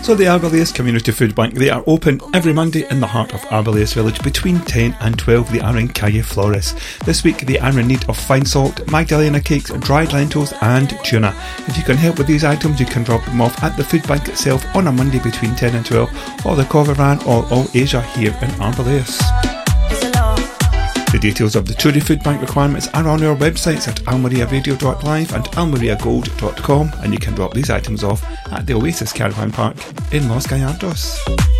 So the Arboleus Community Food Bank, they are open every Monday in the heart of Arboleus Village between 10 and 12. They are in Calle Flores. This week they are in need of fine salt, Magdalena cakes, dried lentils and tuna. If you can help with these items, you can drop them off at the food bank itself on a Monday between 10 and 12, or the Coveran or All Asia here in Arboleus. The details of the Tory Food Bank requirements are on our websites at almariaradio.live and almariagold.com, and you can drop these items off at the Oasis Caravan Park in Los Gallardos.